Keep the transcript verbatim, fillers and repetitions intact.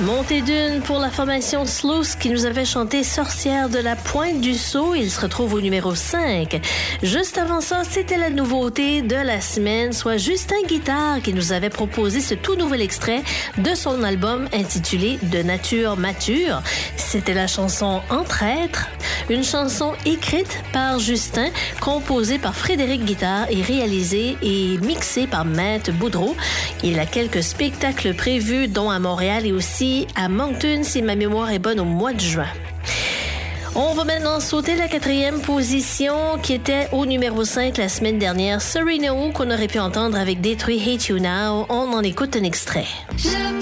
Montée d'une pour la formation Sluice qui nous avait chanté Sorcière de la Pointe du Sault. Il se retrouve au numéro cinq. Juste avant ça, c'était la nouveauté de la semaine, soit Justin Guitare qui nous avait proposé ce tout nouvel extrait de son album intitulé De nature mature. C'était la chanson Entre êtres, une chanson écrite par Justin, composée par Frédéric Guitare et réalisée et mixée par Matt Boudreau. Il a quelques spectacles prévus, dont à Montréal et aussi à Moncton, si ma mémoire est bonne, au mois de juin. On va maintenant sauter la quatrième position qui était au numéro cinq la semaine dernière. Serena qu'on aurait pu entendre avec Détruit Hate You Now. On en écoute un extrait. Je